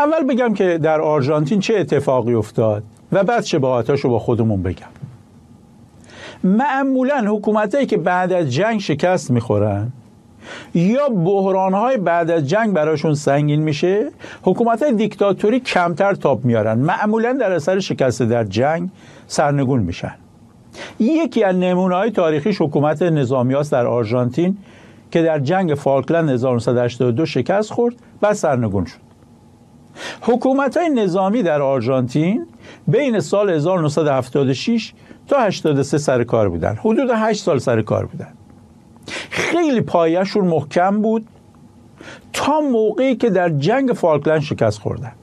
اول بگم که در آرژانتین چه اتفاقی افتاد و بعد شباهتاشو با خودمون بگم. معمولاً حکومتایی که بعد از جنگ شکست میخورن یا بحرانهای بعد از جنگ براشون سنگین میشه، حکومتای دیکتاتوری کمتر تاب میارن، معمولاً در اثر شکست در جنگ سرنگون میشن. یکی از نمونه‌های تاریخیش حکومت نظامیاست در آرژانتین که در جنگ فالکلند 1982 شکست خورد و سرنگون شد. حکومت‌های نظامی در آرژانتین بین سال 1976 تا 83 سر کار بودن، حدود 8 سال سر کار بودن. خیلی پایه‌شون محکم بود تا موقعی که در جنگ فالکلند شکست خوردن.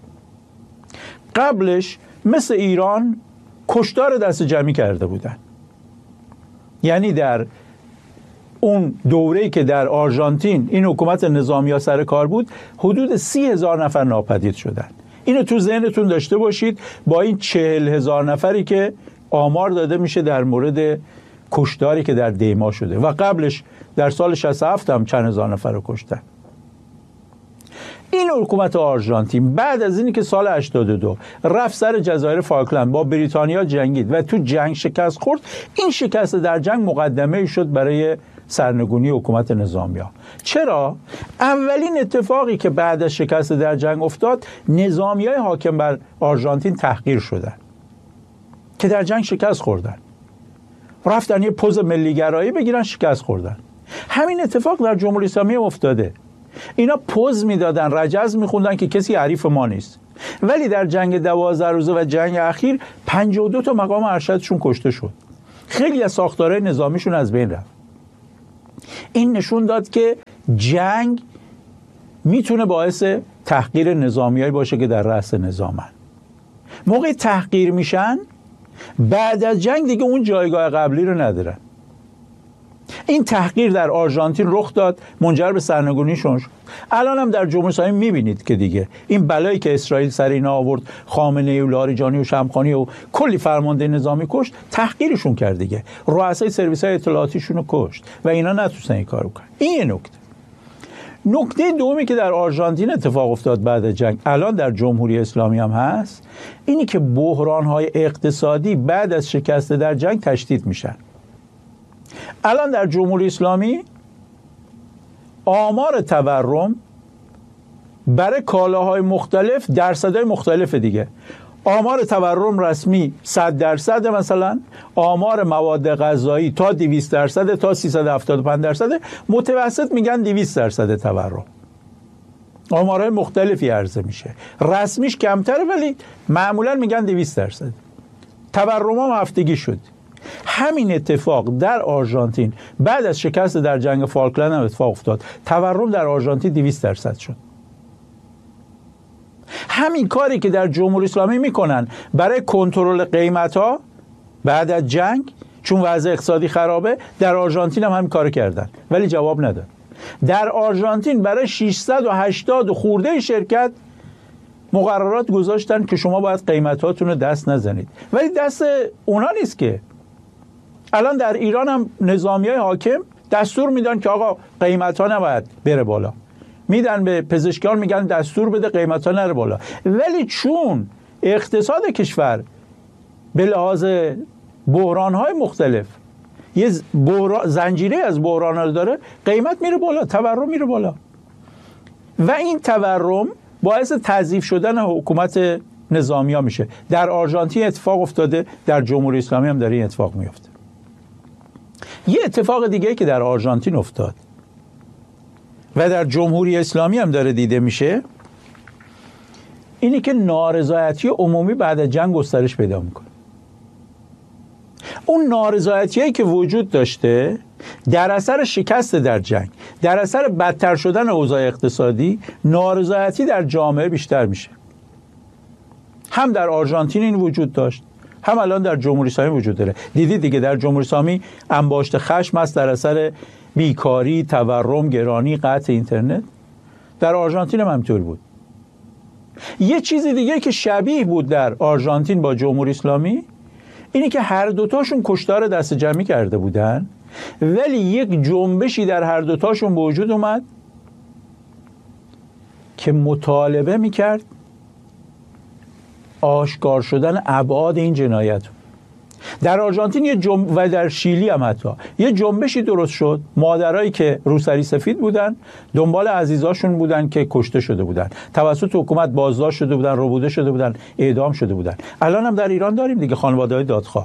قبلش مثل ایران کشتار دست جمعی کرده بودن، یعنی در اون دوره‌ای که در آرژانتین این حکومت نظامی سر کار بود حدود 30,000 نفر ناپدید شدن. اینو تو ذهنتون داشته باشید با این 40,000 نفری که آمار داده میشه در مورد کشتاری که در دیما شده و قبلش در سال 67 هم چند هزار نفر رو کشتن. این حکومت آرژانتین بعد از اینی که سال 82 رفت سر جزایر فالکلند با بریتانیا جنگید و تو جنگ شکست خورد، این شکست در جنگ مقدمه شد برای سرنگونی حکومت نظامیا. چرا؟ اولین اتفاقی که بعد از شکست در جنگ افتاد، نظامیای حاکم بر آرژانتین تحقیر شدن که در جنگ شکست خوردن، رفتن یه پوز ملیگرایی بگیرن، شکست خوردن. همین اتفاق در جمهوری اسلامی افتاده. اینا پوز میدادن، رجز میخوندن که کسی حریف ما نیست، ولی در جنگ 12 روزه و جنگ اخیر 52 تا مقام ارشدشون کشته شد، خیلی از ساختارهای نظامیشون از بین رفت. این نشون داد که جنگ میتونه باعث تحقیر نظامیایی باشه که در رأس نظامن. موقع تحقیر میشن بعد از جنگ دیگه اون جایگاه قبلی رو ندارن. این تحقیر در آرژانتین رخ داد، منجر به سرنگونیشون شد. الان هم در جمهوری اسلامی میبینید که دیگه این بلایی که اسرائیل سر اینا آورد، خامنه‌ای و لاریجانی و شمخانی و کلی فرمانده نظامی کشت، تحقیرشون کرد دیگه، رؤسای سرویس‌های اطلاعاتیشون رو کشت و اینا نتونستن این کارو کنن. این یه نکته. نکته دومی که در آرژانتین اتفاق افتاد بعد از جنگ، الان در جمهوری اسلامی هم هست، اینی که بحران‌های اقتصادی بعد از شکست در جنگ تشدید میشن. الان در جمهوری اسلامی آمار تورم برای کالاهای مختلف درصدهای مختلف دیگه. آمار تورم رسمی 100%، مثلا آمار مواد غذایی تا 200% تا 375%، متوسط میگن 200% تورم. آمارهای مختلفی عرضه میشه، رسمیش کمتره ولی معمولا میگن 200%. تورم هم هفتگی شد. همین اتفاق در آرژانتین بعد از شکست در جنگ فالکلند هم اتفاق افتاد. تورم در آرژانتین 200% شد. همین کاری که در جمهوری اسلامی میکنن برای کنترل قیمت‌ها بعد از جنگ، چون وضع اقتصادی خرابه، در آرژانتین هم همین کارو کردن ولی جواب نداد. در آرژانتین برای 680 خورده شرکت مقررات گذاشتن که شما باید قیمتاتون رو دست نزنید، ولی دست اونا نیست که. الان در ایران هم نظامیای حاکم دستور میدن که آقا قیمت ها نباید بره بالا، میدن به پزشکان میگن دستور بده قیمت ها نره بالا، ولی چون اقتصاد کشور به لحاظ بحران های مختلف یه زنجیره از بحران ها داره، قیمت میره بالا، تورم میره بالا و این تورم باعث تضعیف شدن حکومت نظامی ها میشه. در آرژانتین اتفاق افتاده، در جمهوری اسلامی هم داره این اتفاق میفته. یه اتفاق دیگه که در آرژانتین افتاد و در جمهوری اسلامی هم داره دیده میشه، اینی که نارضایتی عمومی بعد از جنگ گسترش پیدا میکنه. اون نارضایتیایی که وجود داشته در اثر شکست در جنگ، در اثر بدتر شدن اوضاع اقتصادی، نارضایتی در جامعه بیشتر میشه. هم در آرژانتین این وجود داشت، هم الان در جمهوری اسلامی وجود داره. دیدید دیگه در جمهوری اسلامی انباشت خشم است در اثر بیکاری، تورم، گرانی، قطع اینترنت. در آرژانتین هم همینطور بود. یه چیز دیگه که شبیه بود در آرژانتین با جمهوری اسلامی، اینی که هر دوتاشون کشتار دست جمعی کرده بودن، ولی یک جنبشی در هر دوتاشون به وجود اومد که مطالبه میکرد آشکار شدن ابعاد این جنایت. در آرژانتین و در شیلی هم حتی یه جنبشی درست شد. مادرایی که روسری سفید بودن دنبال عزیزاشون بودن که کشته شده بودن، توسط حکومت بازداشت شده بودن، ربوده شده بودن، اعدام شده بودن. الان هم در ایران داریم دیگه خانواده‌های دادخواه.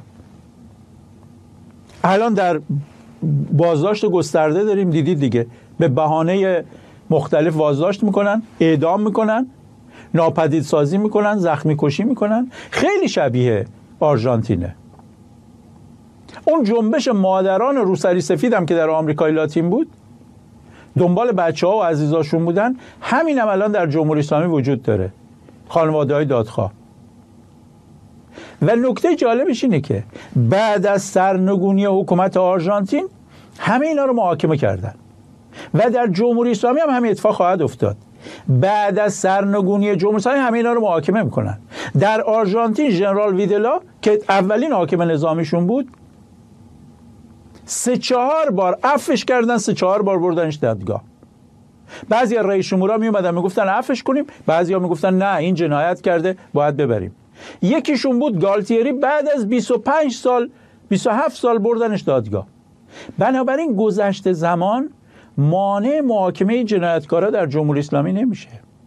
الان در بازداشت گسترده داریم، دیدید دیگه، به بهانه مختلف بازداشت میکنن، اعدام میکنن، ناپدید سازی میکنن، زخمی کشی میکنن. خیلی شبیه آرژانتینه. اون جنبش مادران روسری سفید هم که در آمریکای لاتین بود، دنبال بچه‌ها و عزیزاشون بودن، همین هم الان در جمهوری اسلامی وجود داره، خانواده‌های دادخواه. و نکته جالبش اینه که بعد از سرنگونی حکومت آرژانتین همه اینا رو محاکمه کردن و در جمهوری اسلامی هم همین اتفاق خواهد افتاد. بعد از سرنگونی جمهوری اسلامی همه اینا رو محاکمه میکنن. در آرژانتین ژنرال ویدلا که اولین حاکم نظامیشون بود 3-4 بار عفوش کردن، 3-4 بار بردنش دادگاه. بعضی از رئیس جمهورا می اومدن میگفتن عفوش کنیم، بعضیا میگفتن نه این جنایت کرده باید ببریم. یکیشون بود گالتیری، بعد از 25 سال 27 سال بردنش دادگاه. بنابراین گذشت زمان مانع محاکمه جنایتکارا در جمهوری اسلامی نمیشه.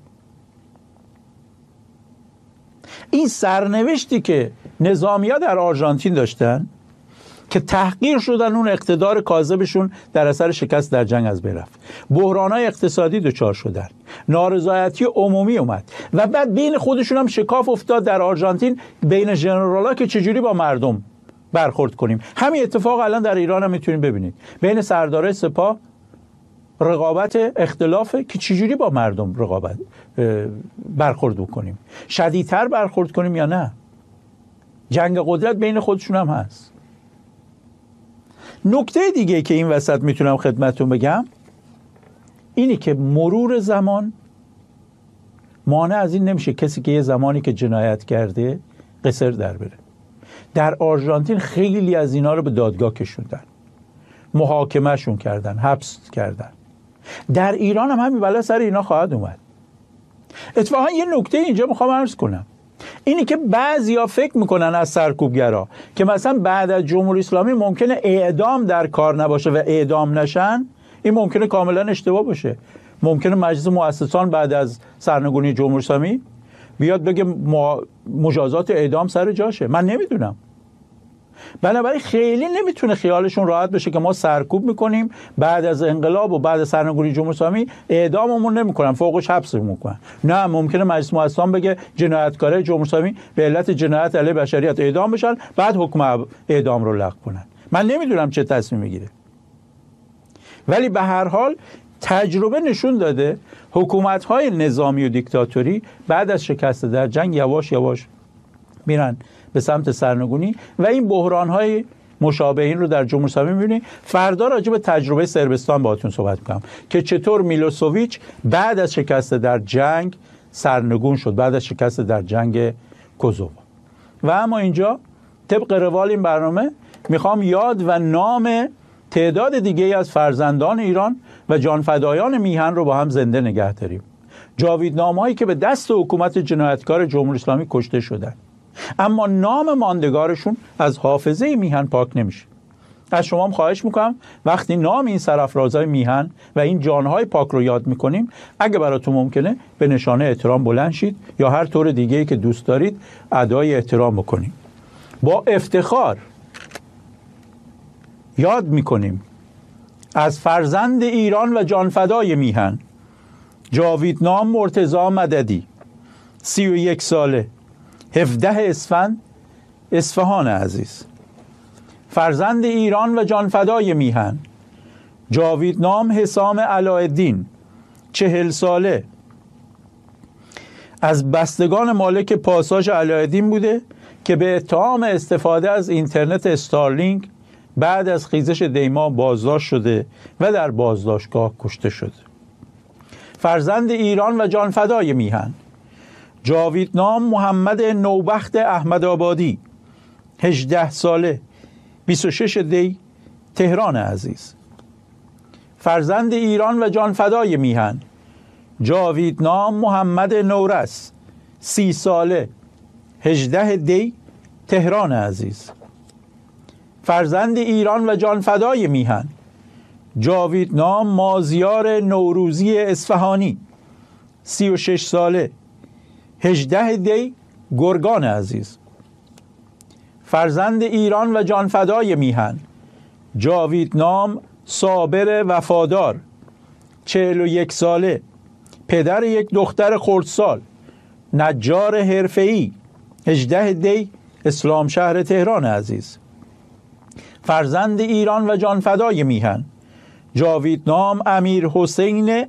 این سرنوشتی که نظامی‌ها در آرژانتین داشتن که تحقیر شدن، اون اقتدار کاذبشون در اثر شکست در جنگ از بین رفت، بحران‌های اقتصادی دچار شدن، نارضایتی عمومی اومد و بعد بین خودشون هم شکاف افتاد در آرژانتین بین ژنرال‌ها که چجوری با مردم برخورد کنیم. همین اتفاق الان در ایران هم میتونید ببینید، بین سردارای سپاه رقابت اختلافه که چجوری با مردم برخورد بکنیم، شدیدتر برخورد کنیم یا نه. جنگ قدرت بین خودشون هم هست. نکته دیگه که این وسط میتونم خدمتتون بگم اینی که مرور زمان مانع از این نمیشه کسی که یه زمانی که جنایت کرده قصر در بره. در آرژانتین خیلی از اینا رو به دادگاه کشوندن، محاکمهشون کردن، حبس کردن. در ایران هم همین بلا سر اینا خواهد اومد. اتفاقا یه نکته اینجا میخوام عرض کنم، اینی که بعضیا فکر میکنن از سرکوبگرا که مثلا بعد از جمهوری اسلامی ممکنه اعدام در کار نباشه و اعدام نشن. این ممکنه کاملا اشتباه باشه. ممکنه مجلس مؤسسان بعد از سرنگونی جمهوری اسلامی بیاد بگه مجازات اعدام سر جاشه. من نمیدونم. بنابراین خیلی نمیتونه خیالشون راحت بشه که ما سرکوب میکنیم، بعد از انقلاب و بعد از سرنگونی جمهوری اسلامی اعداممون نمیکنن، فوقش حبسمون میکنن. نه، ممکنه مجلس مؤسسان بگه جنایتکارای جمهوری اسلامی به علت جنایت علیه بشریت اعدام بشن، بعد حکم اعدام رو لغو کنن. من نمیدونم چه تصمیم میگیره. ولی به هر حال تجربه نشون داده حکومت‌های نظامی و دیکتاتوری بعد از شکست در جنگ یواش یواش میرن به سمت سرنگونی و این بحران‌های مشابه این رو در جمهوری اسلامی می‌بینید. فردا راجع به تجربه صربستان باهاتون صحبت می‌کنم که چطور میلوسوویچ بعد از شکست در جنگ سرنگون شد، بعد از شکست در جنگ کوزوو. و اما اینجا طبق روال این برنامه میخوام یاد و نام تعداد دیگه از فرزندان ایران و جانفدایان میهن رو با هم زنده نگه داریم. جاویدنامه‌هایی که به دست حکومت جنایتکار جمهوری اسلامی کشته شدن، اما نام ماندگارشون از حافظه میهن پاک نمیشه. از شما هم خواهش میکنم وقتی نام این سرافرازهای میهن و این جانهای پاک رو یاد میکنیم، اگه براتون ممکنه به نشانه احترام بلند شید یا هر طور دیگه‌ای که دوست دارید ادای احترام بکنیم. با افتخار یاد میکنیم از فرزند ایران و جانفدای میهن جاویدنام مرتضی مددی، 31 ساله، 17 اسفند، اصفهان عزیز. فرزند ایران و جانفدای میهن جاویدنام حسام علایالدین، 40 ساله، از بستگان مالک پاساژ علایالدین بوده که به اتهام استفاده از اینترنت استارلینک بعد از خیزش دیما بازداشت شده و در بازداشتگاه کشته شده. فرزند ایران و جانفدای میهن جاویدنام محمد نوبخت احمدآبادی، 18 ساله، 26 دی، تهران عزیز. فرزند ایران و جانفدای میهن جاویدنام محمد نورس، 30 ساله، 18 دی تهران عزیز. فرزند ایران و جانفدای میهن جاویدنام مازیار نوروزی اصفهانی 36 ساله 18 دی گرگان عزیز. فرزند ایران و جانفدای میهن جاویدنام صابر وفادار 41 ساله پدر یک دختر خردسال نجار حرفه‌ای 18 دی اسلام شهر تهران عزیز. فرزند ایران و جانفدای میهن جاویدنام امیر حسین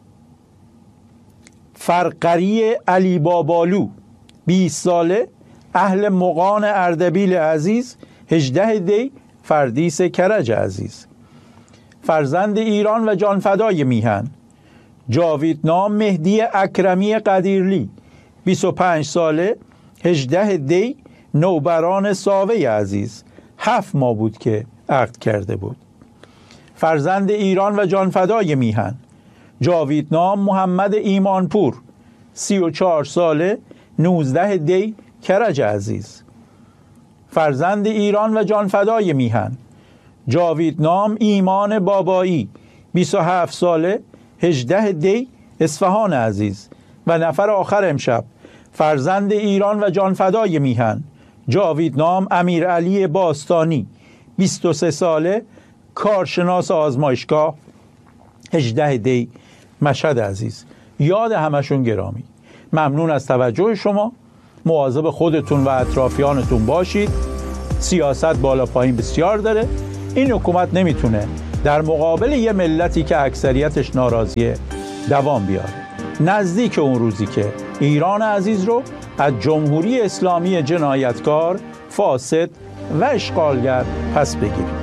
فرقری علی بابالو 20 ساله اهل مغان اردبیل عزیز 18 دی فردیس کرج عزیز. فرزند ایران و جانفدای میهن جاویدنام مهدی اکرمی قدیرلی 25 ساله 18 دی نوبران ساوه عزیز 7 ماه بود که عقد کرده بود. فرزند ایران و جانفدای میهن جاویدنام محمد ایمانپور 34 ساله 19 دی کرج عزیز. فرزند ایران و جانفدای میهن جاویدنام ایمان بابایی 27 ساله 18 دی اصفهان عزیز. و نفر آخر امشب فرزند ایران و جانفدای میهن جاویدنام امیرعلی باستانی 23 ساله کارشناس آزمایشگاه 18 دی مشهد عزیز. یاد همشون گرامی. ممنون از توجه شما. مواظب خودتون و اطرافیانتون باشید. سیاست بالا پایین بسیار داره. این حکومت نمیتونه در مقابل یه ملتی که اکثریتش ناراضیه دوام بیاره. نزدیک اون روزی که ایران عزیز رو از جمهوری اسلامی جنایتکار، فاسد و اشغالگر پس بگیریم.